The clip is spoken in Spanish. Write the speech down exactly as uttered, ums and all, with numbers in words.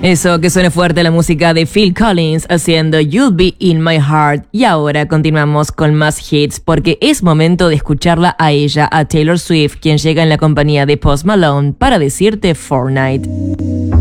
Eso, que suene fuerte la música de Phil Collins haciendo You'll Be In My Heart. Y ahora continuamos con más hits porque es momento de escucharla a ella, a Taylor Swift, quien llega en la compañía de Post Malone para decirte Fortnite.